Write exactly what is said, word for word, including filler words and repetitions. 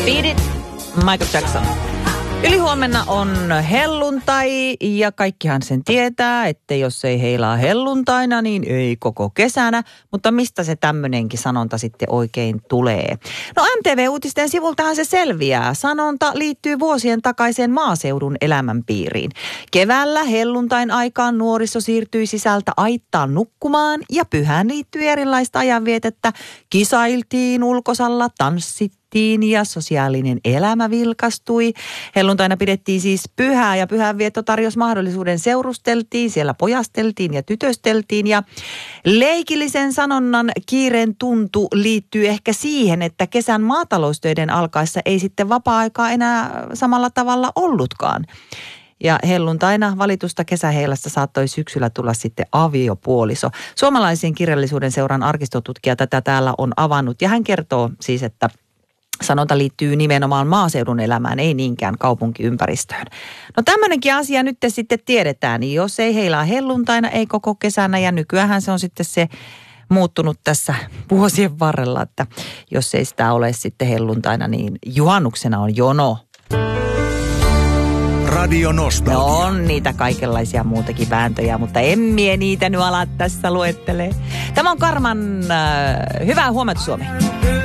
Beat It, Michael Jackson. Ylihuomenna on helluntai ja kaikkihan sen tietää, että jos ei heilaa helluntaina, niin ei koko kesänä. Mutta mistä se tämmönenkin sanonta sitten oikein tulee? No M T V-uutisten sivultahan se selviää. Sanonta liittyy vuosien takaiseen maaseudun elämänpiiriin. Keväällä helluntain aikaan nuoriso siirtyi sisältä aittaan nukkumaan ja pyhään liittyy erilaista ajanvietettä. Kisailtiin ulkosalla, tanssittiin ja sosiaalinen elämä vilkastui. Helluntaina pidettiin siis pyhää ja pyhänvietto tarjosi mahdollisuuden seurusteltiin, siellä pojasteltiin ja tytösteltiin ja leikillisen sanonnan kiireen tuntu liittyy ehkä siihen, että kesän maataloustöiden alkaessa ei sitten vapaa-aikaa enää samalla tavalla ollutkaan. Ja helluntaina valitusta kesäheilasta saattoi syksyllä tulla sitten aviopuoliso. Suomalaisen kirjallisuuden seuran arkistotutkija tätä täällä on avannut ja hän kertoo siis, että sanonta liittyy nimenomaan maaseudun elämään, ei niinkään kaupunkiympäristöön. No tämmöinenkin asia nyt sitten tiedetään, niin jos ei heilaa helluntaina, ei koko kesänä ja nykyään se on sitten se muuttunut tässä vuosien varrella, että jos ei sitä ole sitten helluntaina, niin juhannuksena on jono. Radio Nostalgia. No on niitä kaikenlaisia muutakin vääntöjä, mutta en mie niitä nyt ala tässä luettelee. Tämä on Karman äh, Hyvää huomenta Suomi.